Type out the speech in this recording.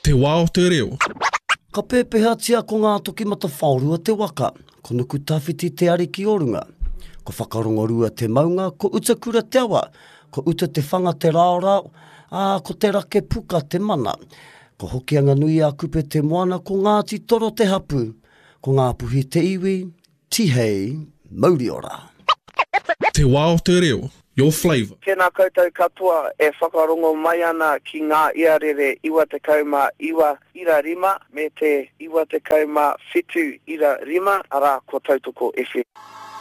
Te wā o te reo. Ka pēpeha tia ko ngā toki mata whaurua te waka. Ko nuku tawhiti te ariki o runga. Ko whakarongo te maunga, ko utakura te awa. Ko uta te whanga te rāora, ko te rake puka te mana. Ko hokianga nui a kupe te moana, ko Ngāti Toro te hapu. Ko ngā puhi te iwi, tihei, mauri ora. Te wā o te reo. Your flavour. Tēnā koutou katoa e whakarongo mai ana ki ngā iarere iwa te kauma iwa ira rima me te iwa te kauma whitu ira rima ara ko tautoko FM.